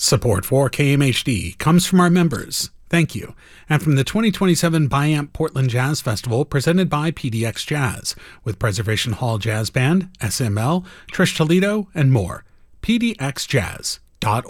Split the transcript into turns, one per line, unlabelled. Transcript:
Support for KMHD comes from our members. Thank you. And from the 2027 Biamp Portland Jazz Festival presented by PDX Jazz with Preservation Hall Jazz Band, SML, Trish Toledo, and more. pdxjazz.org.